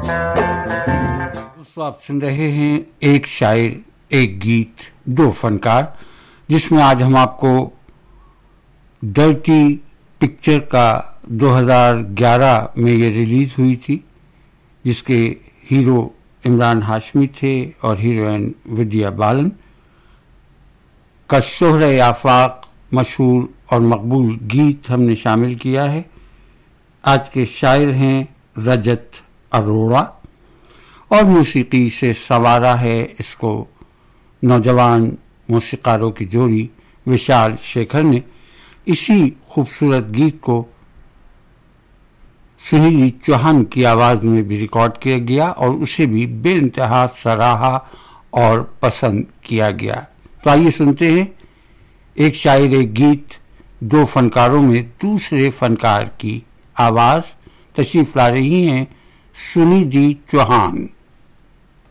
दोस्तों, आप सुन रहे हैं एक शायर एक गीत दो फनकार, जिसमें आज हम आपको डर्टी पिक्चर का 2011 में ये रिलीज हुई थी, जिसके हीरो इमरान हाशमी थे और हीरोइन विद्या बालन का शोहरे आफाक मशहूर और मकबूल गीत हमने शामिल किया है। आज के शायर हैं रजत अरोड़ा और मौसीकी से सवारा है इसको नौजवान मौसीकारों की जोड़ी विशाल शेखर ने। इसी खूबसूरत गीत को सुनीधि चौहान की आवाज में भी रिकॉर्ड किया गया और उसे भी बेइंतहा सराहा और पसंद किया गया। तो आइए सुनते हैं एक शायर एक गीत दो फनकारों में दूसरे फनकार की आवाज। तशरीफ ला रही हैं सुनीधि चौहान।